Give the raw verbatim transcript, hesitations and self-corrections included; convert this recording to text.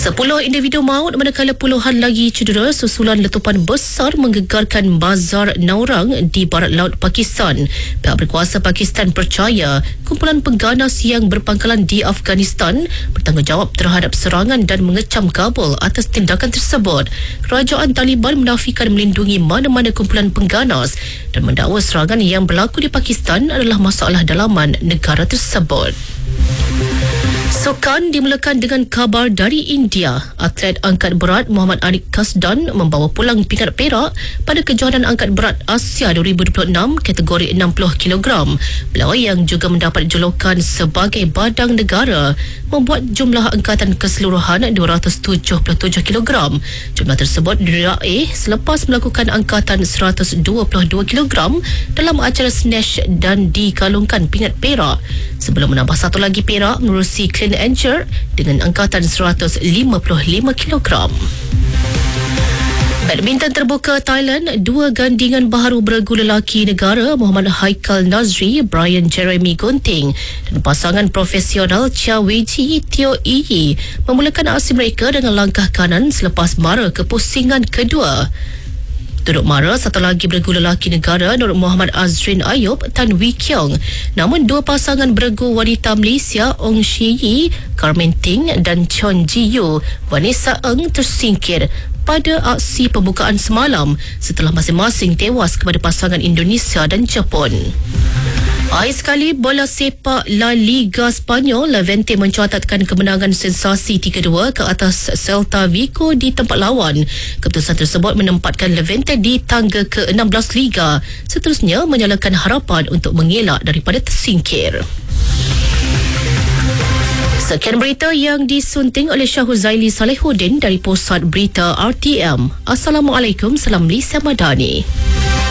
Sepuluh individu maut manakala puluhan lagi cedera susulan letupan besar menggegarkan Bazar Naurang di barat laut Pakistan. Pihak berkuasa Pakistan percaya kumpulan pengganas yang berpangkalan di Afghanistan bertanggungjawab terhadap serangan dan mengecam Kabul atas tindakan tersebut. Kerajaan Taliban menafikan melindungi mana-mana kumpulan pengganas dan mendakwa serangan yang berlaku di Pakistan adalah masalah dalaman negara tersebut. Sukan dimulakan dengan khabar dari India. Atlet angkat berat Muhammad Anik Kasdan membawa pulang pingat perak pada kejohanan angkat berat Asia dua ribu dua puluh enam kategori enam puluh kilogram. Beliau yang juga mendapat julukan sebagai badang negara membuat jumlah angkatan keseluruhan dua ratus tujuh puluh tujuh kilogram. Jumlah tersebut diraih selepas melakukan angkatan seratus dua puluh dua kilogram dalam acara snatch dan dikalungkan pingat perak sebelum menambah satu lagi perak menerusi clean and jerk dengan angkatan seratus lima puluh lima kilogram. Badminton terbuka Thailand, dua gandingan baharu beregu lelaki negara Muhammad Haikal Nazri, Brian Jeremy Gunting dan pasangan profesional Chia Wei-ji Teo Yi memulakan aksi mereka dengan langkah kanan selepas mara kepusingan kedua. Duduk mara satu lagi beregu lelaki negara Nur Muhammad Azrin Ayub Tan Wee Kiong. Namun dua pasangan beregu wanita Malaysia Ong Shi Yi, Carmen Ting dan Chon Ji Yu, Vanessa Eng tersingkir pada aksi pembukaan semalam setelah masing-masing tewas kepada pasangan Indonesia dan Jepun. Akhir sekali, bola sepak La Liga Spanyol, Levante mencatatkan kemenangan sensasi tiga dua ke atas Celta Vigo di tempat lawan. Keputusan tersebut menempatkan Levante di tangga ke enam belas Liga, seterusnya menyalakan harapan untuk mengelak daripada tersingkir. Sekian berita yang disunting oleh Syah Huzaili Salehuddin dari Pusat Berita R T M. Assalamualaikum, salam Lisa Madani.